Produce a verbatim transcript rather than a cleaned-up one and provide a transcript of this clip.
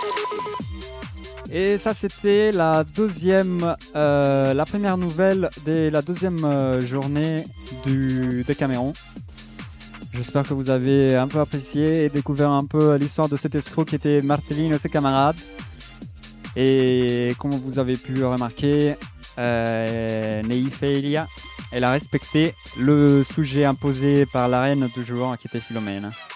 Et ça, c'était la deuxième, euh, la première nouvelle de la deuxième euh, journée du Décameron. J'espère que vous avez un peu apprécié et découvert un peu l'histoire de cet escroc qui était Martellino et ses camarades. Et comme vous avez pu remarquer, euh, Neiphilia, elle a respecté le sujet imposé par la reine du jour qui était Philomène.